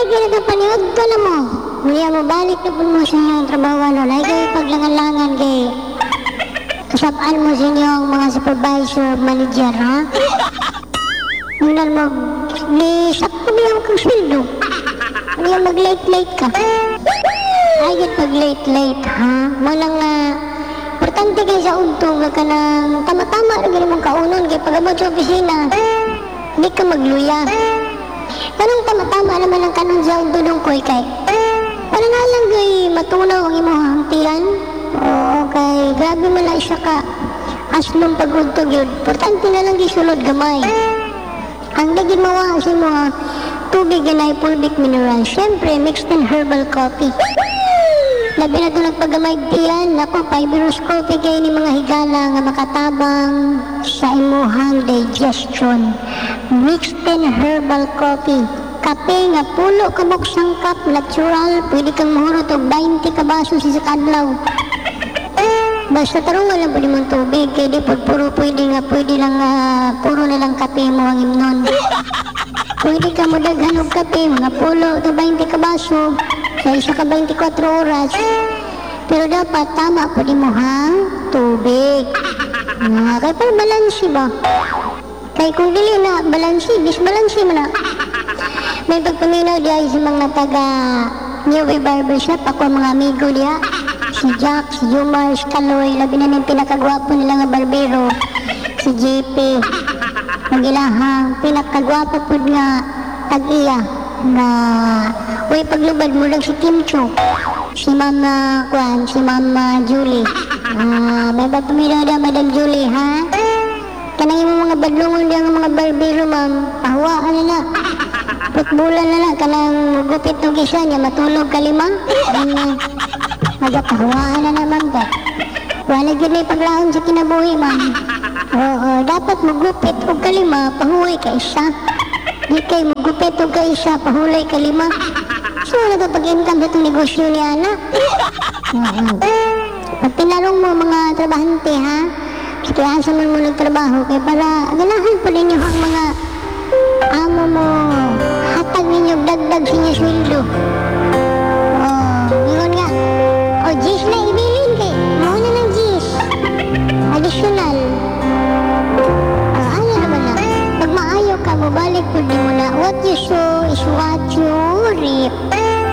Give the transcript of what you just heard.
lagi na paniwag ka na mo. Muli mo balik na po mo sa inyong trabaho, ano, lagi kayo paglangan-langan kay kasapaan mo sa inyong mga supervisor, manager, ha? Mulan mo, ni sakto bilang kang sweldo. Ano yung mag-late-late ka? Ay, pag late-late, ha? Mulang importante kayo sa ugtong ka ng tama-tama na ganun mong kaunon kaya pag-abot sa opisina, hindi ka magluya. Kanong tama-tama naman ang kanon sa ugtong ko'y kay para nga lang kay matunaw ang imong hangtian. Oo, kay grabe mo lang siya ka aslong pag-ugtog yun. Importante na lang gisulod gamay. Ang naging mawa sa mga tubig na ay fulvic mineral. Siyempre, mixed in herbal coffee. Labi na ito nagpagamay tiyan. Ako, fibrous coffee kayo ni mga higala nga makatabang sa imuhang digestion. Mixed in herbal coffee. Kape nga pulo kabuksang cup, natural. Pwede kang mahurot o 20 kabaso sa kadlaw. Basta tarungan lang po di mong tubig. Kaya di po puro pwede lang puro na lang kape mo ang imnon. Pwede ka mo daghan og kape, mga pulo o 20 kabaso. Sa isa ka 24 oras. Pero dapat tama po di mo ha, tubig. Kaya para balansi ba? Kaya kung dili na balansi, disbalansi mo na. May pagpaminaw diya sa mga taga New Way Barbershop. Ako ang mga amigo diya. Si Jack, si Jumar, si Kaloy, labi na yung pinakagwapo nila nga barbero. Si JP. Magilahang pinakagwapo po nga tag-iya na uy paglubad mo lang si Kim Cho, si Mama Kwan, si Mama Julie. May papamila na Madam Julie, ha? Kanang yung mga badlungon diya nga mga barbero, ma'am, pahawaan na na. Putbulan na na, kanang gupit ng isa niya, matulog kalima. Magpahawaan na naman ka. Wala yun na ipaglaon sa kinabuhi, ma'am. Oo, dapat magupit o kalima, pahuwi ka isa. Di kayo magupit o ka isa, pahulay ka lima. So, ano ito pag-income itong negosyo ni Ana? Pag tinarong mo mga trabahante, ha? Kaya sa mo nagtrabaho, kaya para ganahan po ninyo ang mga amo mo. Hatag ninyo, dagdag sa inyo sweldo. Yun nga. Gis na ibilin kay. Muna ng gis. Additional. Ano naman na. Pag maayo ka, mabalik po di mo na. What you sow is what